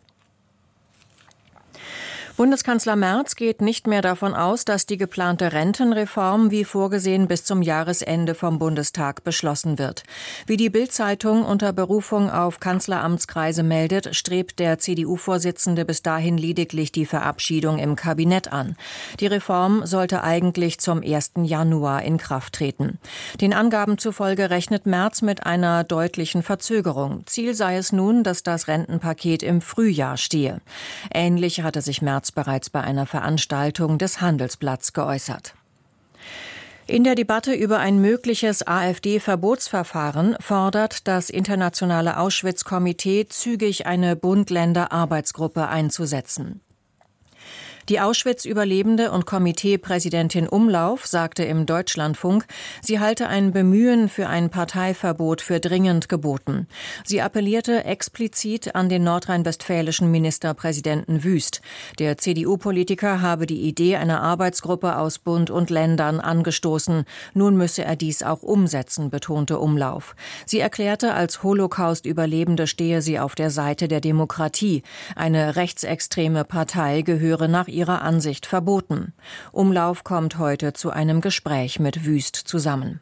Bundeskanzler Merz geht nicht mehr davon aus, dass die geplante Rentenreform wie vorgesehen bis zum Jahresende vom Bundestag beschlossen wird. Wie die Bild-Zeitung unter Berufung auf Kanzleramtskreise meldet, strebt der C D U-Vorsitzende bis dahin lediglich die Verabschiedung im Kabinett an. Die Reform sollte eigentlich zum ersten Januar in Kraft treten. Den Angaben zufolge rechnet Merz mit einer deutlichen Verzögerung. Ziel sei es nun, dass das Rentenpaket im Frühjahr stehe. Ähnlich hatte sich Merz bereits bei einer Veranstaltung des Handelsblatts geäußert. In der Debatte über ein mögliches AfD-Verbotsverfahren fordert das Internationale Auschwitz-Komitee zügig eine Bund-Länder-Arbeitsgruppe einzusetzen. Die Auschwitz-Überlebende und Komiteepräsidentin Umlauf sagte im Deutschlandfunk, sie halte ein Bemühen für ein Parteiverbot für dringend geboten. Sie appellierte explizit an den nordrhein-westfälischen Ministerpräsidenten Wüst. Der C D U-Politiker habe die Idee einer Arbeitsgruppe aus Bund und Ländern angestoßen. Nun müsse er dies auch umsetzen, betonte Umlauf. Sie erklärte, als Holocaust-Überlebende stehe sie auf der Seite der Demokratie. Eine rechtsextreme Partei gehöre nach ihrer Ansicht verboten. Umlauf kommt heute zu einem Gespräch mit Wüst zusammen.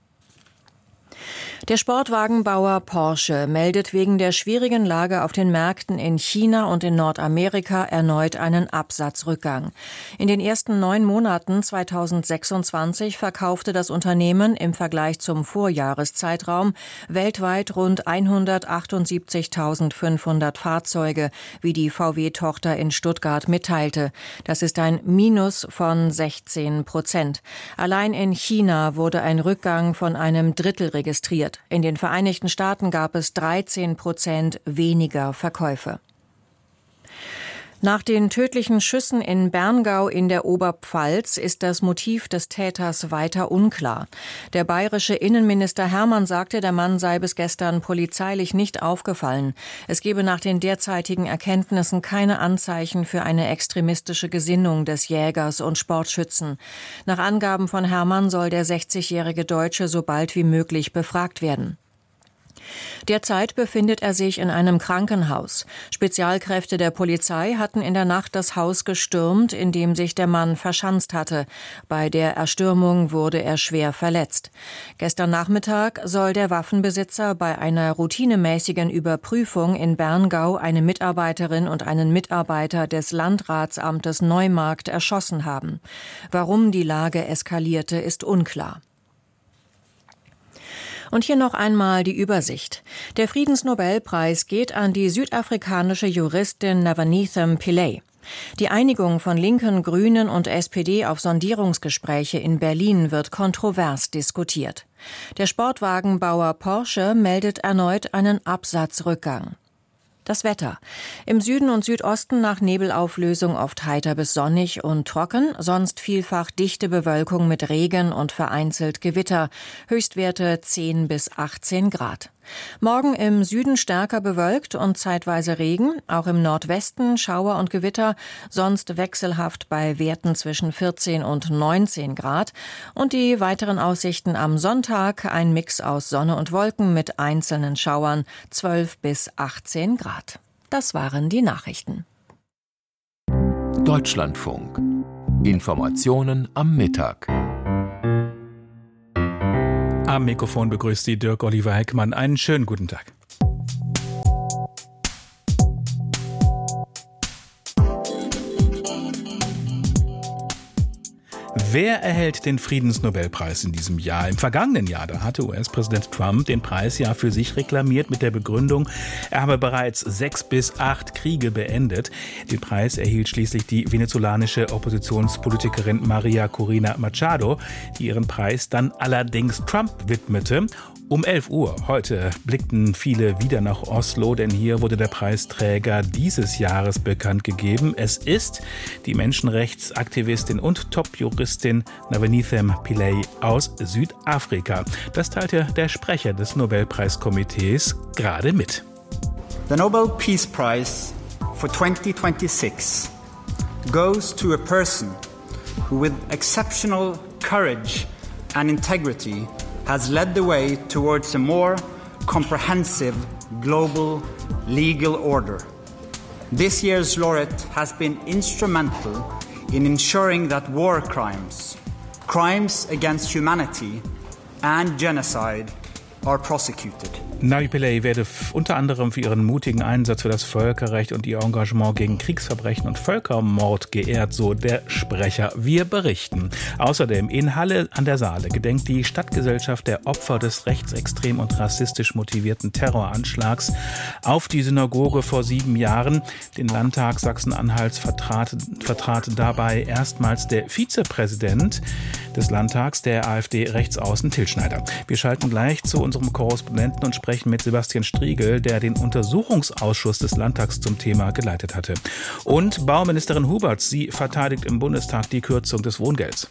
Der Sportwagenbauer Porsche meldet wegen der schwierigen Lage auf den Märkten in China und in Nordamerika erneut einen Absatzrückgang. In den ersten neun Monaten zweitausendsechsundzwanzig verkaufte das Unternehmen im Vergleich zum Vorjahreszeitraum weltweit rund hundertachtundsiebzigtausendfünfhundert Fahrzeuge, wie die V W-Tochter in Stuttgart mitteilte. Das ist ein Minus von sechzehn Prozent. Allein in China wurde ein Rückgang von einem Drittel registriert. In den Vereinigten Staaten gab es dreizehn Prozent weniger Verkäufe. Nach den tödlichen Schüssen in Berngau in der Oberpfalz ist das Motiv des Täters weiter unklar. Der bayerische Innenminister Hermann sagte, der Mann sei bis gestern polizeilich nicht aufgefallen. Es gebe nach den derzeitigen Erkenntnissen keine Anzeichen für eine extremistische Gesinnung des Jägers und Sportschützen. Nach Angaben von Hermann soll der sechzigjährige Deutsche so bald wie möglich befragt werden. Derzeit befindet er sich in einem Krankenhaus. Spezialkräfte der Polizei hatten in der Nacht das Haus gestürmt, in dem sich der Mann verschanzt hatte. Bei der Erstürmung wurde er schwer verletzt. Gestern Nachmittag soll der Waffenbesitzer bei einer routinemäßigen Überprüfung in Berngau eine Mitarbeiterin und einen Mitarbeiter des Landratsamtes Neumarkt erschossen haben. Warum die Lage eskalierte, ist unklar. Und hier noch einmal die Übersicht. Der Friedensnobelpreis geht an die südafrikanische Juristin Navaneetham Pillay. Die Einigung von Linken, Grünen und S P D auf Sondierungsgespräche in Berlin wird kontrovers diskutiert. Der Sportwagenbauer Porsche meldet erneut einen Absatzrückgang. Das Wetter. Im Süden und Südosten nach Nebelauflösung oft heiter bis sonnig und trocken, sonst vielfach dichte Bewölkung mit Regen und vereinzelt Gewitter. Höchstwerte zehn bis achtzehn Grad. Morgen im Süden stärker bewölkt und zeitweise Regen, auch im Nordwesten Schauer und Gewitter, sonst wechselhaft bei Werten zwischen vierzehn und neunzehn Grad. Und die weiteren Aussichten am Sonntag, ein Mix aus Sonne und Wolken mit einzelnen Schauern, zwölf bis achtzehn Grad. Das waren die Nachrichten. Deutschlandfunk. Informationen am Mittag. Am Mikrofon begrüßt Sie Dirk Oliver Heckmann. Einen schönen guten Tag. Wer erhält den Friedensnobelpreis in diesem Jahr? Im vergangenen Jahr, da hatte U S-Präsident Trump den Preis ja für sich reklamiert mit der Begründung, er habe bereits sechs bis acht Kriege beendet. Den Preis erhielt schließlich die venezolanische Oppositionspolitikerin Maria Corina Machado, die ihren Preis dann allerdings Trump widmete. Um elf Uhr heute blickten viele wieder nach Oslo, denn hier wurde der Preisträger dieses Jahres bekannt gegeben. Es ist die Menschenrechtsaktivistin und Top-Juristin Navanithem Pillay aus Südafrika. Das teilte der Sprecher des Nobelpreiskomitees gerade mit. The Nobel Peace Prize for twenty twenty-six goes to a person who with exceptional courage and integrity has led the way towards a more comprehensive global legal order. This year's laureate has been instrumental in ensuring that war crimes, crimes against humanity and genocide are prosecuted. Navi Pillay werde f- unter anderem für ihren mutigen Einsatz für das Völkerrecht und ihr Engagement gegen Kriegsverbrechen und Völkermord geehrt, so der Sprecher. Wir berichten. Außerdem in Halle an der Saale gedenkt die Stadtgesellschaft der Opfer des rechtsextrem und rassistisch motivierten Terroranschlags auf die Synagoge vor sieben Jahren. Den Landtag Sachsen-Anhalts vertrat, vertrat dabei erstmals der Vizepräsident des Landtags, der AfD-Rechtsaußen Till Schneider. Wir schalten gleich zu unserem Korrespondenten und sprechen mit Sebastian Striegel, der den Untersuchungsausschuss des Landtags zum Thema geleitet hatte. Und Bauministerin Huberts, sie verteidigt im Bundestag die Kürzung des Wohngelds.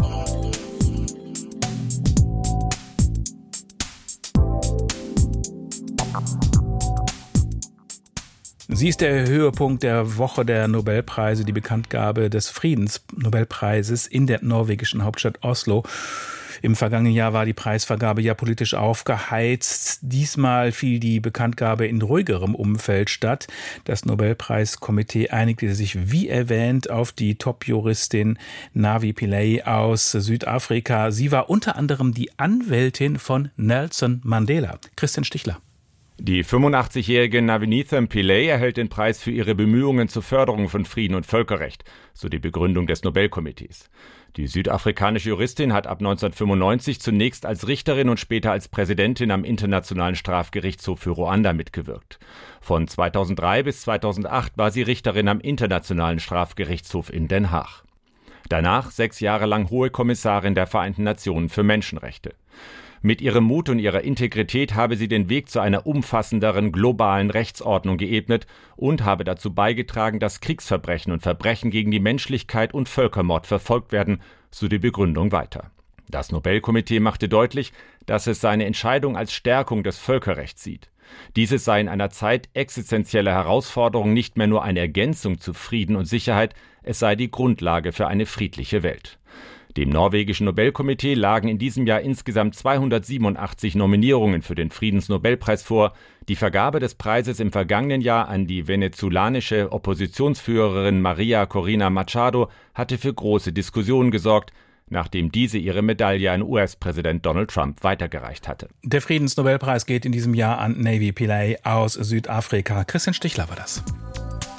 Sie ist der Höhepunkt der Woche der Nobelpreise, die Bekanntgabe des Friedensnobelpreises in der norwegischen Hauptstadt Oslo. Im vergangenen Jahr war die Preisvergabe ja politisch aufgeheizt. Diesmal fiel die Bekanntgabe in ruhigerem Umfeld statt. Das Nobelpreiskomitee einigte sich, wie erwähnt, auf die Top-Juristin Navi Pillay aus Südafrika. Sie war unter anderem die Anwältin von Nelson Mandela. Christian Stichler. Die fünfundachtzigjährige Navanithem Pillay erhält den Preis für ihre Bemühungen zur Förderung von Frieden und Völkerrecht, so die Begründung des Nobelkomitees. Die südafrikanische Juristin hat ab neunzehnhundertfünfundneunzig zunächst als Richterin und später als Präsidentin am Internationalen Strafgerichtshof für Ruanda mitgewirkt. Von zweitausenddrei bis zweitausendacht war sie Richterin am Internationalen Strafgerichtshof in Den Haag. Danach sechs Jahre lang Hohe Kommissarin der Vereinten Nationen für Menschenrechte. Mit ihrem Mut und ihrer Integrität habe sie den Weg zu einer umfassenderen globalen Rechtsordnung geebnet und habe dazu beigetragen, dass Kriegsverbrechen und Verbrechen gegen die Menschlichkeit und Völkermord verfolgt werden, so die Begründung weiter. Das Nobelkomitee machte deutlich, dass es seine Entscheidung als Stärkung des Völkerrechts sieht. Dieses sei in einer Zeit existenzieller Herausforderungen nicht mehr nur eine Ergänzung zu Frieden und Sicherheit, es sei die Grundlage für eine friedliche Welt. Dem norwegischen Nobelkomitee lagen in diesem Jahr insgesamt zweihundertsiebenundachtzig Nominierungen für den Friedensnobelpreis vor. Die Vergabe des Preises im vergangenen Jahr an die venezolanische Oppositionsführerin Maria Corina Machado hatte für große Diskussionen gesorgt, nachdem diese ihre Medaille an U S-Präsident Donald Trump weitergereicht hatte. Der Friedensnobelpreis geht in diesem Jahr an Navi Pillay aus Südafrika. Christian Stichler war das.